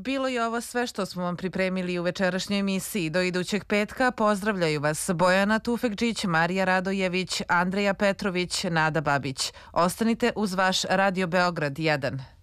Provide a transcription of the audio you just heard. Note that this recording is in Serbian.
bilo je ovo sve što smo vam pripremili u večerašnjoj emisiji. Do idućeg petka pozdravljaju vas Bojana Tufekđić, Marija Radojević, Andreja Petrović, Nada Babić. Ostanite uz vaš Radio Beograd 1.